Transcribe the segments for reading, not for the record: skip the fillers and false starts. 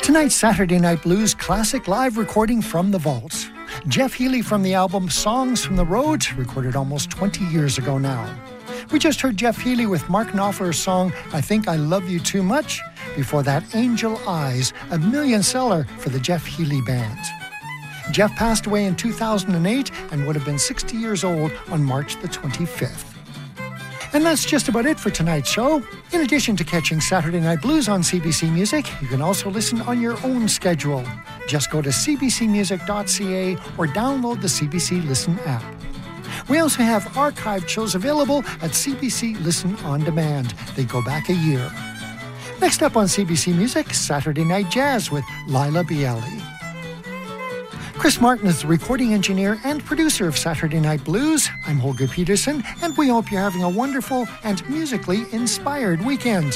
Tonight's Saturday Night Blues classic live recording from the vaults. Jeff Healey from the album Songs from the Road, recorded almost 20 years ago now. We just heard Jeff Healey with Mark Knopfler's song, I Think I Love You Too Much. Before that, Angel Eyes, a million seller for the Jeff Healey Band. Jeff passed away in 2008 and would have been 60 years old on March the 25th. And that's just about it for tonight's show. In addition to catching Saturday Night Blues on CBC Music, you can also listen on your own schedule. Just go to cbcmusic.ca or download the CBC Listen app. We also have archived shows available at CBC Listen On Demand. They go back a year. Next up on CBC Music, Saturday Night Jazz with Lila Bialy. Chris Martin is the recording engineer and producer of Saturday Night Blues. I'm Holger Peterson, and we hope you're having a wonderful and musically inspired weekend.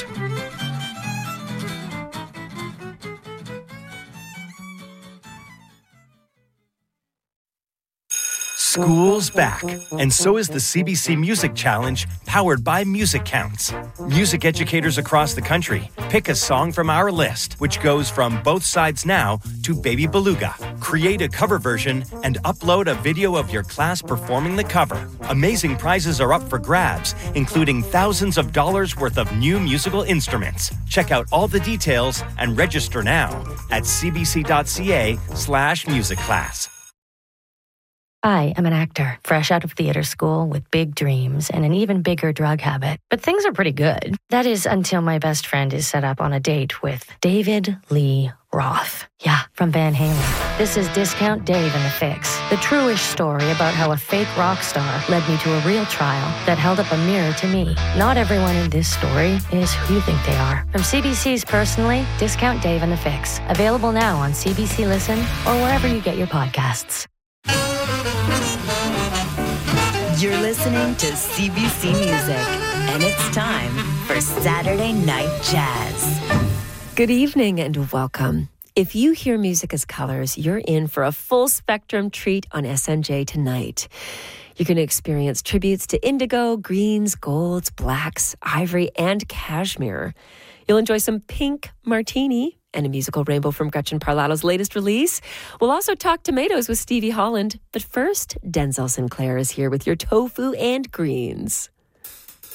School's back, and so is the CBC Music Challenge, powered by Music Counts. Music educators across the country pick a song from our list, which goes from Both Sides Now to Baby Beluga. Create a cover version and upload a video of your class performing the cover. Amazing prizes are up for grabs, including thousands of dollars worth of new musical instruments. Check out all the details and register now at cbc.ca/musicclass. I am an actor, fresh out of theater school with big dreams and an even bigger drug habit. But things are pretty good. That is until my best friend is set up on a date with David Lee Roth. Yeah, from Van Halen. This is Discount Dave and the Fix, the true-ish story about how a fake rock star led me to a real trial that held up a mirror to me. Not everyone in this story is who you think they are. From CBC's Personally, Discount Dave and the Fix. Available now on CBC Listen or wherever you get your podcasts. You're listening to CBC Music, and it's time for Saturday Night Jazz. Good evening and welcome. If you hear music as colors, you're in for a full-spectrum treat on SNJ tonight. You're going to experience tributes to indigo, greens, golds, blacks, ivory, and cashmere. You'll enjoy some Pink Martini and a musical rainbow from Gretchen Parlatto's latest release. We'll also talk tomatoes with Stevie Holland. But first, Denzel Sinclair is here with your tofu and greens.